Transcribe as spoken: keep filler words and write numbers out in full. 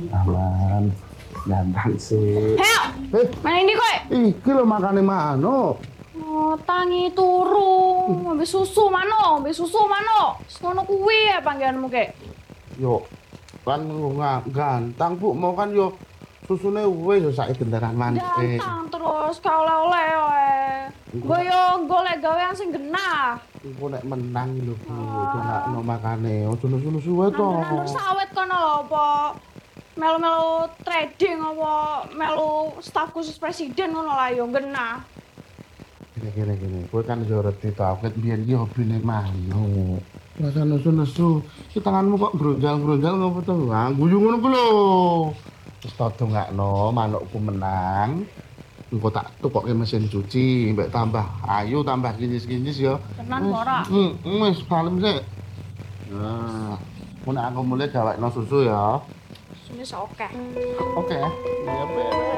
Aman. Ganteng sih. Heo! Eh, Mana ini kowe? iki lho makane mano. Oh, tangi turu. Ngombe susu mano, ngombe susu mano. Ngono kuwi ya panggilanmu kek. Yo, kan nggak ganteng bu, mau kan yo susune wis yo saiki gendaran maneh. Ganteng terus ka oleh-oleh wae. Gue yo golek gawean sing genah. Iku nek menang lho bu, dongakno makane. Ojo nusu-nusu wae to. Nandur sawit kono lho apa melu-melu trading apa melu staf khusus presiden ngono lah yo genah. Gini gini gini, kowe kan yo reti to, awet biyen iki hobine mano. Rasa nusu-nusu, ki tanganmu kok gronjal-gronjal ngopo to? Ah, guyu ngono ku lho. Wis tak dongakno manukku menang. Engko tak tukokke mesin cuci, mbek tambah ayu, tambah kinyis-kinyis ya. Tenan ora? Hmm, wis kalem sik. Nah, mun aku mulai gawekno susu ya. Sini oke. Oke, ya beres.